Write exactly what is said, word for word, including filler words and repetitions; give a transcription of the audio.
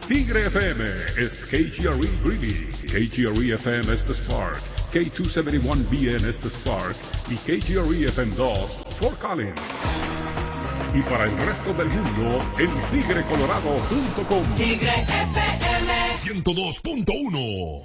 Tigre F M is K G R E Greeley, K G R E F M Estes Park, K doscientos setenta y uno B en Estes Park y K G R E F M dos Fort Collins. Y para el resto del mundo, en tigre colorado punto com. Tigre F M ciento dos punto uno.